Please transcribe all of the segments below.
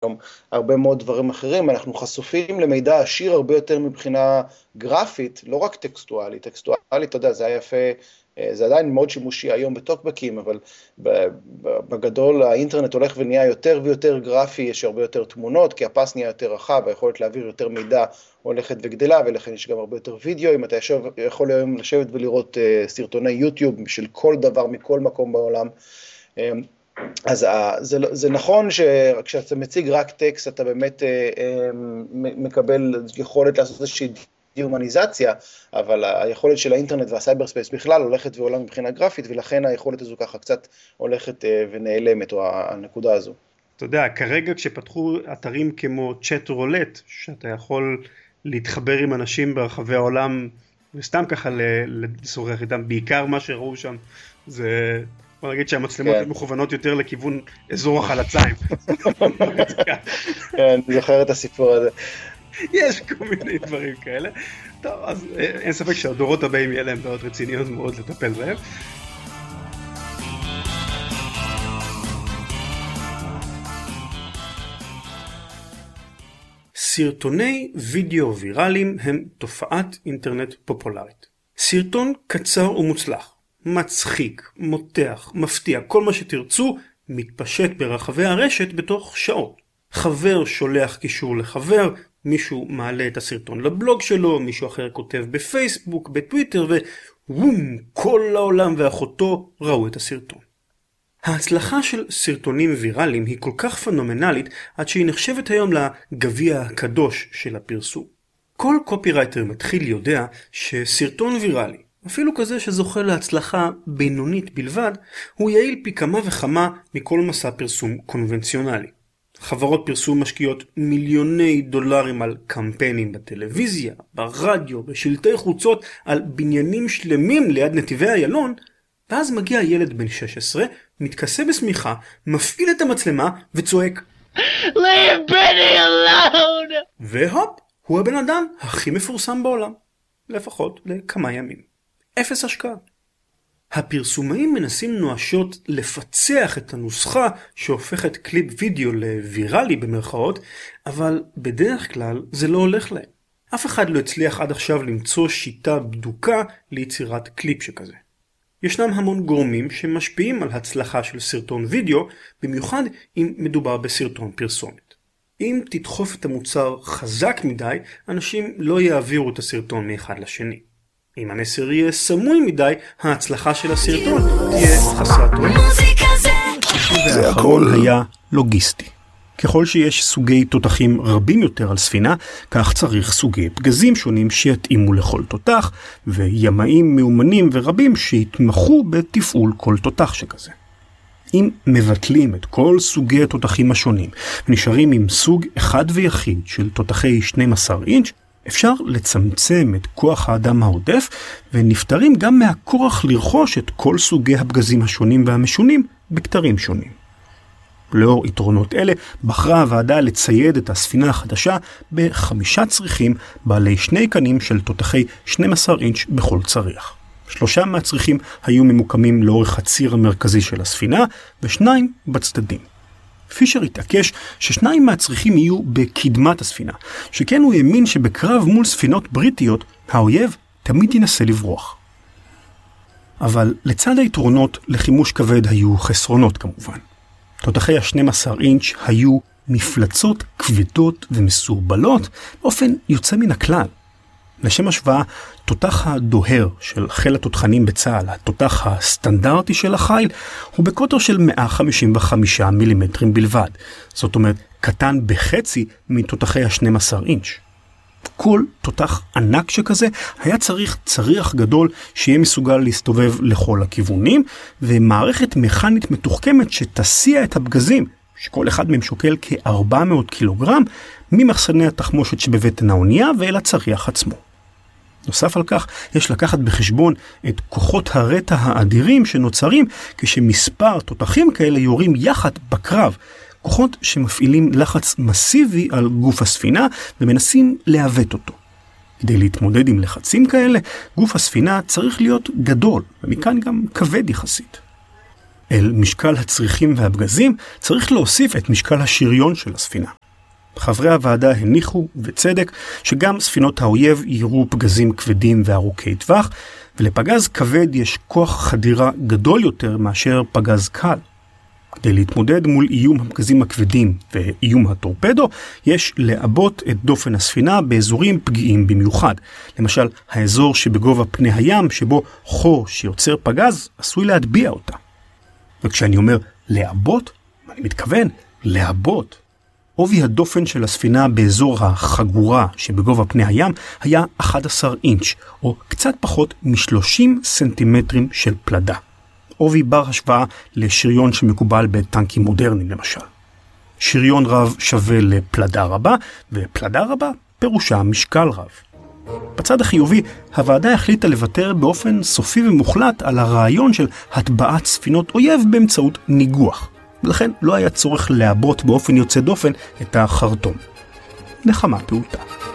גם הרבה מאוד דברים אחרים, אנחנו חשופים למידע עשיר הרבה יותר מבחינה גרפית, לא רק טקסטואלית, אתה יודע, זה היה יפה, זה עדיין מאוד שימושי היום בטוקבקים, אבל בגדול האינטרנט הולך ונהיה יותר ויותר גרפי, יש הרבה יותר תמונות, כי הפס נהיה יותר רחב, היכולת להעביר יותר מידע הולכת וגדלה, ולכן יש גם הרבה יותר וידאו, אם אתה יכול היום לשבת ולראות סרטוני יוטיוב של כל דבר מכל מקום בעולם, אז זה נכון שכשאתה מציג רק טקסט, אתה באמת מקבל יכולת לעשות איזושהי דיומניזציה, אבל היכולת של האינטרנט והסייבר ספייס בכלל הולכת ועולה מבחינה גרפית, ולכן היכולת הזו ככה קצת הולכת ונעלמת, או הנקודה הזו. אתה יודע, כרגע כשפתחו אתרים כמו צ'אט רולט, שאתה יכול להתחבר עם אנשים ברחבי העולם, וסתם ככה לשוחח איתם, בעיקר מה שראו שם, זה... בוא נגיד שהמצלמות הן מכוונות יותר לכיוון אזור החלציים. כן, אני זוכר את הסיפור הזה. יש כל מיני דברים כאלה. טוב, אז אין ספק שהדורות הבאים יהיה להם בעיות רציניות מאוד לטפל בהם. סרטוני וידאו ויראליים הם תופעת אינטרנט פופולרית. סרטון קצר ומוצלח, מצחיק, מותח, מפתיע, כל מה שתרצו מתפשט ברחבי הרשת בתוך שעות. חבר שולח קישור לחבר, מישהו מעלה את הסרטון לבלוג שלו, מישהו אחר כותב בפייסבוק, בטוויטר, ווום, כל העולם ואחותו ראו את הסרטון. ההצלחה של סרטונים ויראליים היא כל כך פנומנלית עד שהיא נחשבת היום לגביע הקדוש של הפרסום. כל קופירייטר מתחיל יודע שסרטון ויראלי, אפילו כזה שזוכה להצלחה בינונית בלבד, הוא יעיל פי כמה וכמה מכל מסע פרסום קונבנציונלי. חברות פרסום משקיעות מיליוני דולרים על קמפיינים בטלוויזיה, ברדיו, בשלטי חוצות, על בניינים שלמים ליד נתיבי איילון, ואז מגיע ילד בן 16, מתכסה בשמיכה, מפעיל את המצלמה וצועק Leave Benny alone! והופ, הוא הבן אדם הכי מפורסם בעולם. לפחות לכמה ימים. אפס השקעה. הפרסומאים מנסים נואשות לפצח את הנוסחה שהופכת קליפ וידאו לוויראלי במרכאות, אבל בדרך כלל זה לא הולך להם. אף אחד לא הצליח עד עכשיו למצוא שיטה בדוקה ליצירת קליפ שכזה. ישנם המון גורמים שמשפיעים על הצלחה של סרטון וידאו, במיוחד אם מדובר בסרטון פרסומת. אם תדחוף את המוצר חזק מדי, אנשים לא יעבירו את הסרטון מאחד לשני. אם המסר יהיה סמוי מדי, ההצלחה של הסרטון תהיה חסרת תועלת. והאחרון היה לוגיסטי. ככל שיש סוגי תותחים רבים יותר על ספינה, כך צריך סוגי פגזים שונים שיתאימו לכל תותח, וימאים מאומנים ורבים שיתמחו בתפעול כל תותח שכזה. אם מבטלים את כל סוגי התותחים השונים, ונשארים עם סוג אחד ויחיד של תותחי 12 אינץ', אפשר לצמצם את כוח האדם העודף, ונפטרים גם מהכורח לרכוש את כל סוגי הפגזים השונים והמשונים בכתרים שונים. לאור יתרונות אלה, בחרה הוועדה לצייד את הספינה החדשה ב5 צריכים בעלי 2 קנים של תותחי 12 אינץ' בכל צריח. 3 מהצריכים היו ממוקמים לאורך הציר המרכזי של הספינה, ו2 בצדדים. פישר התעקש ש2 מהצריכים יהיו בקדמת הספינה, שכן הוא האמין שבקרב מול ספינות בריטיות, האויב תמיד ינסה לברוח. אבל לצד היתרונות לחימוש כבד היו חסרונות כמובן. תותחי ה-12 אינץ' היו מפלצות כבדות ומסורבלות באופן יוצא מן הכלל. לשם השוואה, תותח הדוהר של חיל התותחנים בצה"ל, התותח הסטנדרטי של החיל, הוא בקוטר של 155 מילימטרים בלבד. זאת אומרת, קטן בחצי מתותחי ה-12 אינץ'. כל תותח ענק שכזה היה צריך צריח גדול שיהיה מסוגל להסתובב לכל הכיוונים, ומערכת מכנית מתוחכמת שתסיע את הפגזים, שכל אחד מהם שוקל כ-400 קילוגרם, ממחסני התחמושת שבבטן האונייה ואל הצריח עצמו. נוסף על כך, יש לקחת בחשבון את כוחות הרטה האדירים שנוצרים כשמספר תותחים כאלה יורים יחד בקרב, כוחות שמפעילים לחץ מסיבי על גוף הספינה ומנסים להוות אותו. כדי להתמודד עם לחצים כאלה, גוף הספינה צריך להיות גדול, ומכאן גם כבד יחסית. אל משקל הצריחים והפגזים צריך להוסיף את משקל השריון של הספינה. חברי הוועדה הניחו, בצדק, שגם ספינות האויב יירו פגזים כבדים וארוכי טווח, ולפגז כבד יש כוח חדירה גדול יותר מאשר פגז קל. כדי להתמודד מול איום הפגזים הכבדים ואיום הטורפדו, יש לעבות את דופן הספינה באזורים פגיעים במיוחד. למשל, האזור שבגובה פני הים, שבו חור שיוצר פגז, עשוי להטביע אותה. וכשאני אומר לעבות, אני מתכוון לעבות. עובי הדופן של הספינה באזור החגורה שבגובה פני הים היה 11 אינץ', או קצת פחות מ-30 סנטימטרים של פלדה. עובי בר השוואה לשריון שמקובל בטנקים מודרניים למשל. שריון רב שווה לפלדה רבה, ופלדה רבה פירושה משקל רב. בצד החיובי, הוועדה החליטה לוותר באופן סופי ומוחלט על הרעיון של הטבעת ספינות אויב באמצעות ניגוח. ולכן לא היה צורך לעבות באופן יוצא דופן את החרטום. נחמה פעוטה.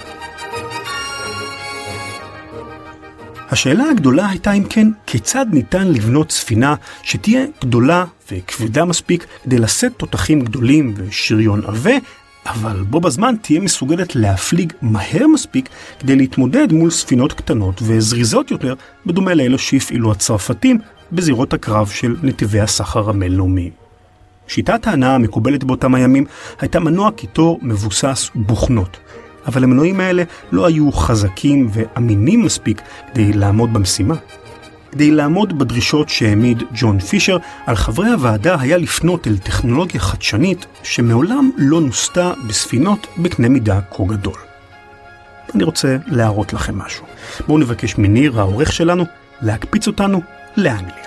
השאלה הגדולה הייתה אם כן, כיצד ניתן לבנות ספינה שתהיה גדולה וכבדה מספיק כדי לשאת תותחים גדולים ושריון עבה, אבל בו בזמן תהיה מסוגלת להפליג מהר מספיק כדי להתמודד מול ספינות קטנות וזריזות יותר, בדומה לאלו שהפעילו הצרפתים בזירות הקרב של נתיבי הסחר הבינלאומיים. שיטת ההנעה המקובלת באותם הימים הייתה מנוע קיטור מבוסס בוכנות, אבל המנועים האלה לא היו חזקים ואמינים מספיק כדי לעמוד במשימה. כדי לעמוד בדרישות שהעמיד ג'ון פישר, על חברי הוועדה היה לפנות אל טכנולוגיה חדשנית שמעולם לא נוסתה בספינות בקנה מידה כה גדול. אני רוצה להראות לכם משהו. בואו נבקש מניר, העורך שלנו, להקפיץ אותנו לאנגליה.